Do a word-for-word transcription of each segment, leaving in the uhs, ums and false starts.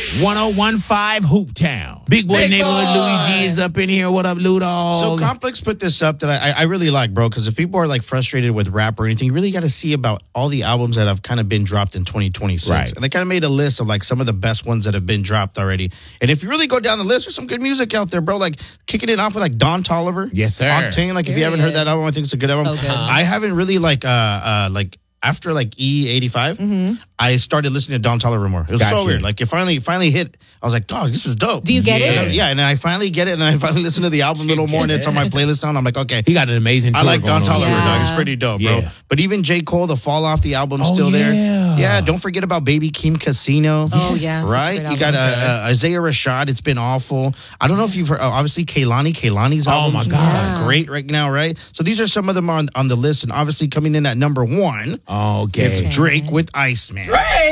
one oh one point five Hoop Town. Big boy Big neighborhood boy. Louis G is up in here. What up, Ludo? So Complex put this up that I, I really like, bro, because if people are like frustrated with rap or anything, you really got to see about all the albums that have kind of been dropped in twenty twenty-six. Right. And they kind of made a list of like some of the best ones that have been dropped already. And if you really go down the list, there's some good music out there, bro. Like kicking it off with like Don Toliver. Yes, sir. Octane. Like if you haven't heard that album, I think it's a good album. So good. I haven't really like, uh, uh, like, after like E eighty-five, Mm-hmm. I started listening to Don Toliver more. It was Gotcha. so weird. Like it finally finally hit. I was like, dog, this is dope. Do you get yeah. it? Yeah, and then I finally get it, and then I finally listen to the album a little more, and it's on my playlist now. And I'm like, okay. He got an amazing tour I like Don going on, Toliver, too. Yeah. dog. It's pretty dope, bro. Yeah. But even J. Cole, the Fall Off the album's Oh, still there. yeah. Yeah, don't forget about Baby Keem Casino. Oh, yeah. Such a Right? great You got uh, album. uh, Isaiah Rashad. It's been awful. I don't know if you've heard, uh, obviously, Kehlani. Kehlani's Oh, album my is God. great right now, right? So these are some of them on, on the list. And obviously, coming in at number one, Okay. it's Drake with Iceman.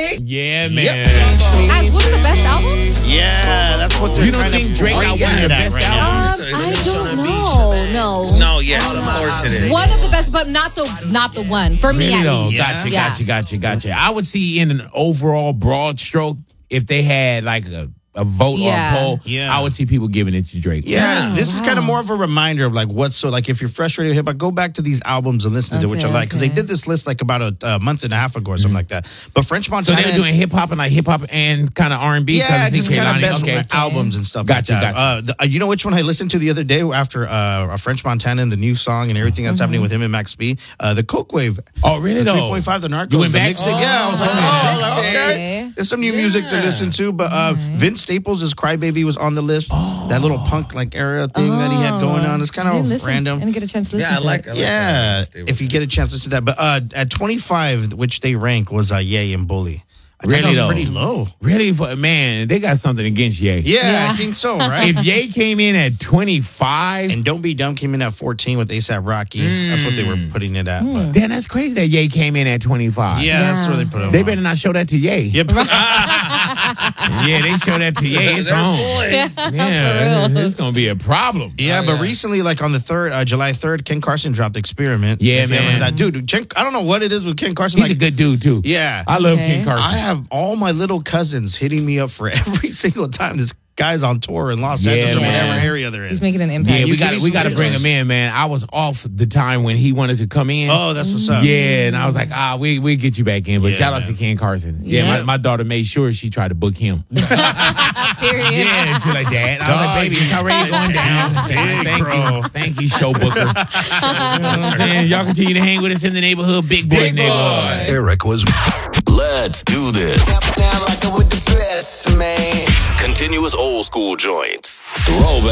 Yeah, man. Yep. As one of the best albums? Yeah, that's what they're You don't kind think of Drake got one of the arguing at best right now. albums? Um, I don't know. No. No, yes, of course it is. One of the best, but not the not the one. For me, Really at though? least. Gotcha, Yeah. gotcha, gotcha, gotcha. I would see in an overall broad stroke, if they had like a, a vote Yeah. or a poll, Yeah. I would see people giving it to Drake. Yeah, Oh, this is wow. kind of more of a reminder of like what's so like if you're frustrated with hip hop, go back to these albums and listen to which I Okay, like because they okay. did this list like about a, a month and a half ago or something like that. But French So Montana, they were doing hip hop and like hip hop and kind of R and B. yeah, just kind of best okay. albums and stuff Gotcha, like that. gotcha. Uh, the, uh, you know which one I listened to the other day after uh, a French Montana and the new song and everything that's happening with him and Max B, uh, the Coke Wave. Oh, really though? three point five, the Narcos. You went the back? mixtape. Yeah, I was like, Oh, oh, I was like, okay. okay. There's some new music to listen to. But uh, Vince Staples' Crybaby was on the list. That little punk like era thing that he had going on. It's kind I didn't of listen. random. I didn't get a chance to listen Yeah, I to like it. I like Yeah, that. if you get a chance to see that. But uh, at twenty-five, which they rank was uh, Ye and Bully. I thought Really that was though? pretty low. Really, for man, they got something against Ye. Yeah, Yeah. I think so, right? If Ye came in at twenty-five, And Don't Be Dumb came in at fourteen with ASAP Rocky. That's what they were putting it at. But then that's crazy that Ye came in at twenty-five. yeah, that's Yeah. where they put him. They on. better not show that to Ye. Yep. Yeah, they show that to Ye. It's They're on. boys. Yeah, it's gonna be a problem. Yeah, Oh, but yeah. recently, like on the third, uh, July third, Ken Carson dropped Experiment. Yeah, If you haven't man. heard That dude, Ken, I don't know what it is with Ken Carson. He's like, a good dude too. Yeah. I love Okay. Ken Carson. I have all my little cousins hitting me up for every single time this guy's on tour in Los Yeah, Angeles or man. whatever area they're in. He's making an impact. Yeah, You we give got me we some got to good bring ones. him in, man. I was off the time when he wanted to come in. Oh, that's what's up. Yeah, and I was like, ah, we we get you back in. But Yeah, shout out man. to Ken Carson. Yeah, Yeah. My, my daughter made sure she tried to book him. Period. Yeah, she's like that. I was like, Dog, baby, it's already going down. big, Thank bro. you, thank you, show booker. You know what I'm saying? Y'all continue to hang with us in the neighborhood, big boy Big boy. neighborhood. Eric was. Let's do this. Now rockin' with the best, man. Continuous old school joints. Throwback.